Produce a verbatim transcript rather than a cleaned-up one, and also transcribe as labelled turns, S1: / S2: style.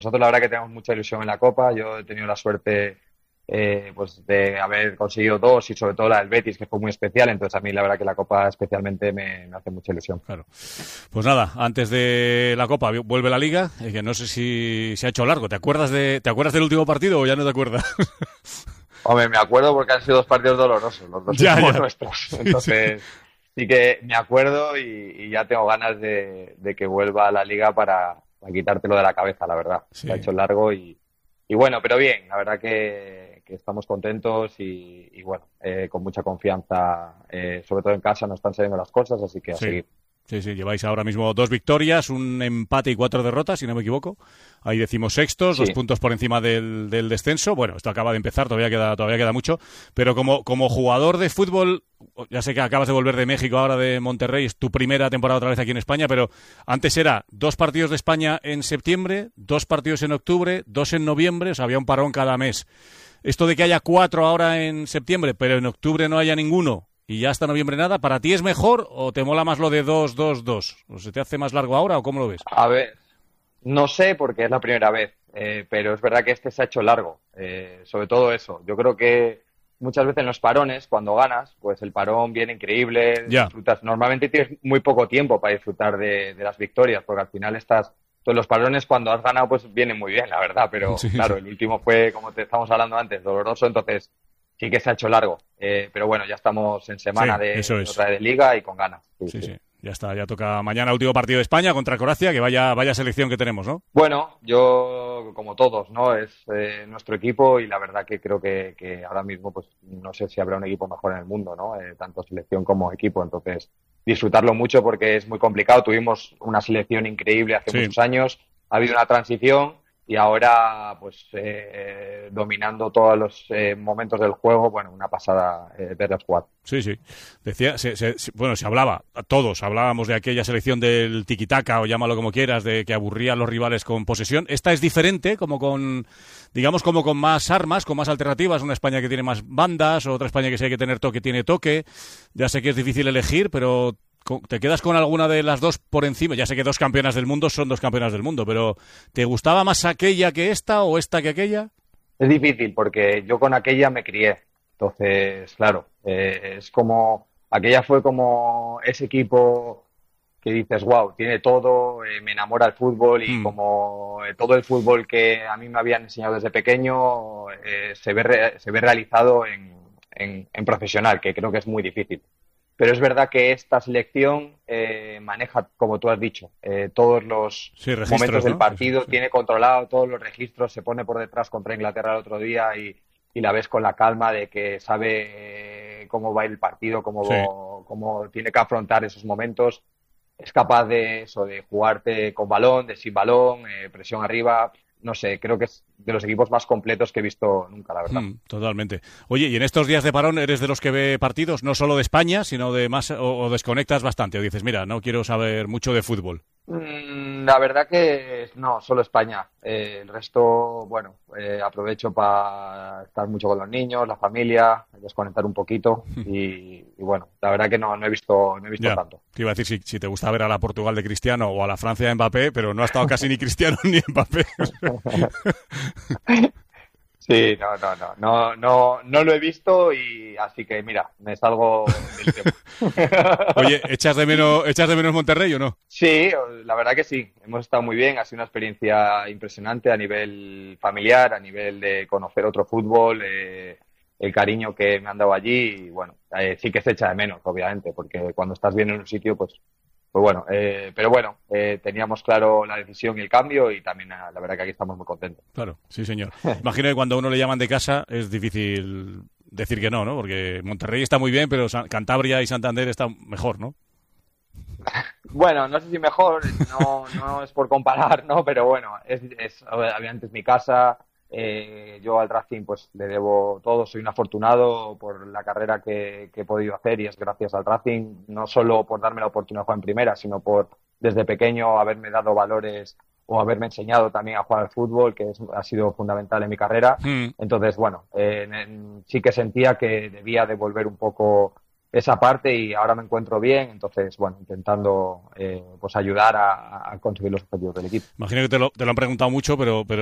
S1: nosotros la verdad que tenemos mucha ilusión en la Copa. Yo he tenido la suerte eh, pues de haber conseguido dos y sobre todo la del Betis, que fue muy especial. Entonces a mí la verdad que la Copa especialmente me, me hace mucha ilusión.
S2: Claro. Pues nada, antes de la Copa vuelve la Liga, eh, que no sé si se ha hecho largo. ¿Te acuerdas de, ¿te acuerdas del último partido o ya no te acuerdas?
S1: Hombre, me acuerdo porque han sido dos partidos dolorosos, los dos
S2: ya,
S1: somos
S2: ya.
S1: nuestros. Entonces, sí, sí que me acuerdo y, y ya tengo ganas de, de que vuelva a la Liga para, para quitártelo de la cabeza, la verdad.
S2: Sí.
S1: Se ha hecho largo y, y bueno, pero bien, la verdad que, que estamos contentos y, y bueno, eh, con mucha confianza, eh, sobre todo en casa nos están saliendo las cosas, así que a
S2: Sí.
S1: seguir.
S2: Sí, sí, lleváis ahora mismo dos victorias, un empate y cuatro derrotas, si no me equivoco. Ahí decimos sextos,
S1: Sí.
S2: dos puntos por encima del, del descenso. Bueno, esto acaba de empezar, todavía queda, todavía queda mucho. Pero como, como jugador de fútbol, ya sé que acabas de volver de México, ahora de Monterrey, es tu primera temporada otra vez aquí en España, pero antes era dos partidos de España en septiembre, dos partidos en octubre, dos en noviembre, o sea, había un parón cada mes. Esto de que haya cuatro ahora en septiembre, pero en octubre no haya ninguno, y ya hasta noviembre nada, ¿para ti es mejor o te mola más lo de dos, dos, dos? ¿O se te hace más largo ahora o cómo lo ves?
S1: A ver, no sé porque es la primera vez, eh, pero es verdad que este se ha hecho largo, eh, sobre todo eso. Yo creo que muchas veces en los parones, cuando ganas, pues el parón viene increíble,
S2: Ya.
S1: disfrutas. Normalmente tienes muy poco tiempo para disfrutar de, de las victorias, porque al final estás... Todos los parones cuando has ganado pues vienen muy bien, la verdad, pero
S2: Sí,
S1: claro,
S2: sí.
S1: el último fue, como te estamos hablando antes, doloroso, entonces sí que se ha hecho largo. Eh, pero bueno, ya estamos en semana
S2: Sí,
S1: de,
S2: eso es.
S1: otra vez de Liga y con ganas. Sí,
S2: Sí,
S1: sí.
S2: sí, ya está, ya toca mañana último partido de España contra Croacia, que vaya, vaya selección que tenemos, ¿no?
S1: Bueno, yo, como todos, ¿no? Es eh, nuestro equipo y la verdad que creo que, que ahora mismo, pues no sé si habrá un equipo mejor en el mundo, ¿no? Eh, tanto selección como equipo. Entonces, disfrutarlo mucho porque es muy complicado. Tuvimos una selección increíble hace
S2: Sí.
S1: muchos años, ha habido una transición y ahora, pues, eh, dominando todos los eh, momentos del juego, bueno, una pasada eh, verlos jugar.
S2: Sí, sí. Decía, se, se, se- bueno, se hablaba, todos hablábamos de aquella selección del tiki-taka o llámalo como quieras, de que aburría a los rivales con posesión. Esta es diferente, como con, digamos, como con más armas, con más alternativas. Una España que tiene más bandas, otra España que si hay que tener toque, tiene toque. Ya sé que es difícil elegir, pero co- ¿te quedas con alguna de las dos por encima? Ya sé que dos campeonas del mundo son dos campeonas del mundo, pero ¿te gustaba más aquella que esta o esta que aquella?
S1: Es difícil porque yo con aquella me crié. Entonces, claro, eh, es como, aquella fue como ese equipo que dices, wow, tiene todo, eh, me enamora el fútbol y
S2: Mm.
S1: como eh, todo el fútbol que a mí me habían enseñado desde pequeño eh, se ve, re- se ve realizado en, en, en profesional, que creo que es muy difícil. Pero es verdad que esta selección eh, maneja, como tú has dicho, eh, todos los
S2: Sí, registros,
S1: momentos del
S2: ¿no?
S1: partido,
S2: Sí, sí.
S1: tiene controlado todos los registros, se pone por detrás contra Inglaterra el otro día y, y la ves con la calma de que sabe eh, cómo va a ir el partido, cómo,
S2: Sí.
S1: cómo tiene que afrontar esos momentos. Es capaz de eso, de jugarte con balón, de sin balón, eh, presión arriba. No sé, creo que es de los equipos más completos que he visto nunca, la verdad.
S2: Mm, totalmente. Oye, ¿y en estos días de parón eres de los que ve partidos, no solo de España, sino de más, o, o desconectas bastante? O dices, mira, no quiero saber mucho de fútbol.
S1: Mm, La verdad que no, solo España. Eh, el resto, bueno, eh, aprovecho para estar mucho con los niños, la familia, desconectar un poquito y, y bueno, la verdad que no, no he visto, no he visto
S2: Ya,
S1: tanto.
S2: te iba a decir si, si te gusta ver a la Portugal de Cristiano o a la Francia de Mbappé, pero no ha estado casi ni Cristiano ni Mbappé.
S1: Sí, no, no, no, no, no, no lo he visto y así que mira, me salgo del tema.
S2: Oye, ¿echas de menos, echas de menos Monterrey o no?
S1: Sí, la verdad que sí. Hemos estado muy bien. Ha sido una experiencia impresionante a nivel familiar, a nivel de conocer otro fútbol, eh, el cariño que me han dado allí. Y bueno, eh, sí que se echa de menos, obviamente, porque cuando estás bien en un sitio, pues, pues bueno. Eh, pero bueno, eh, teníamos claro la decisión y el cambio y también la verdad que aquí estamos muy contentos.
S2: Claro, sí, señor. Imagino que cuando a uno le llaman de casa es difícil decir que no, ¿no? Porque Monterrey está muy bien, pero San- Cantabria y Santander están mejor, ¿no?
S1: Bueno, no sé si mejor, no, no es por comparar, ¿no? Pero bueno, es, es obviamente es mi casa. Eh, yo al Racing pues le debo todo, soy un afortunado por la carrera que, que he podido hacer y es gracias al Racing, no solo por darme la oportunidad de jugar en primera, sino por desde pequeño haberme dado valores o haberme enseñado también a jugar al fútbol, que es, ha sido fundamental en mi carrera.
S2: Mm.
S1: Entonces, bueno, eh, en- en- sí que sentía que debía devolver un poco esa parte y ahora me encuentro bien, entonces, bueno, intentando eh, pues ayudar a, a conseguir los objetivos del equipo.
S2: Imagino que te lo, te lo han preguntado mucho, pero, pero